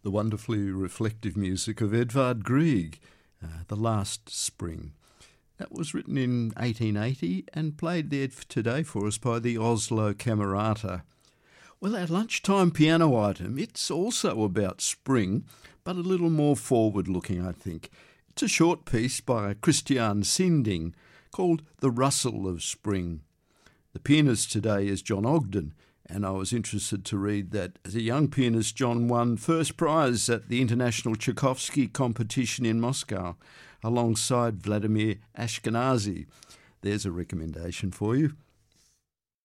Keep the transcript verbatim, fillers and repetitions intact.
the wonderfully reflective music of Edvard Grieg, uh, The Last Spring. That was written in eighteen eighty and played there today for us by the Oslo Camerata. Well, our lunchtime piano item, it's also about spring, but a little more forward-looking, I think. It's a short piece by Christian Sinding called The Rustle of Spring. The pianist today is John Ogden, and I was interested to read that as a young pianist, John won first prize at the International Tchaikovsky competition in Moscow alongside Vladimir Ashkenazy. There's a recommendation for you.